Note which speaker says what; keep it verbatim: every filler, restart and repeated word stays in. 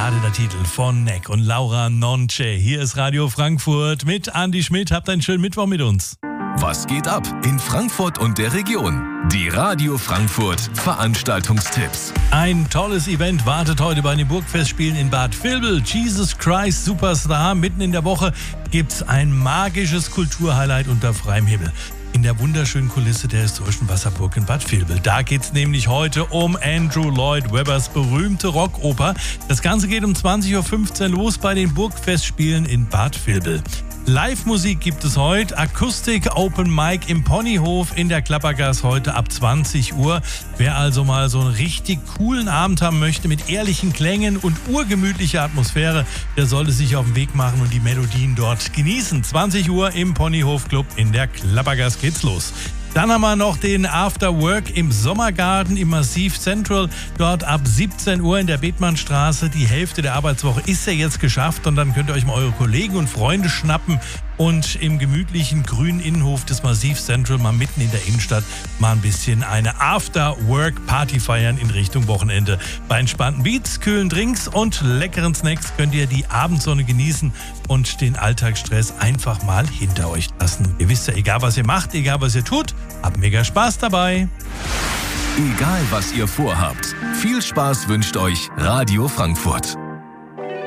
Speaker 1: Balladener Titel von Neck und Laura Nonce. Hier ist Radio Frankfurt mit Andi Schmidt. Habt einen schönen Mittwoch mit uns.
Speaker 2: Was geht ab in Frankfurt und der Region? Die Radio Frankfurt Veranstaltungstipps.
Speaker 1: Ein tolles Event wartet heute bei den Burgfestspielen in Bad Vilbel. Jesus Christ Superstar. Mitten in der Woche gibt's ein magisches Kulturhighlight unter freiem Himmel. In der wunderschönen Kulisse der historischen Wasserburg in Bad Vilbel. Da geht's nämlich heute um Andrew Lloyd Webbers berühmte Rockoper. Das Ganze geht um zwanzig Uhr fünfzehn los bei den Burgfestspielen in Bad Vilbel. Live-Musik gibt es heute, Akustik Open Mic im Ponyhof in der Klappergasse heute ab zwanzig Uhr. Wer also mal so einen richtig coolen Abend haben möchte mit ehrlichen Klängen und urgemütlicher Atmosphäre, der sollte sich auf den Weg machen und die Melodien dort genießen. zwanzig Uhr im Ponyhof Club in der Klappergasse geht's los. Dann haben wir noch den After Work im Sommergarten im Massiv Central. Dort ab siebzehn Uhr in der Bethmannstraße. Die Hälfte der Arbeitswoche ist ja jetzt geschafft. Und dann könnt ihr euch mal eure Kollegen und Freunde schnappen und im gemütlichen grünen Innenhof des Massiv Central mal mitten in der Innenstadt mal ein bisschen eine After Work Party feiern in Richtung Wochenende. Bei entspannten Beats, kühlen Drinks und leckeren Snacks könnt ihr die Abendsonne genießen und den Alltagsstress einfach mal hinter euch lassen. Ihr wisst ja, egal was ihr macht, egal was ihr tut, habt mega Spaß dabei.
Speaker 2: Egal was ihr vorhabt, viel Spaß wünscht euch Radio Frankfurt.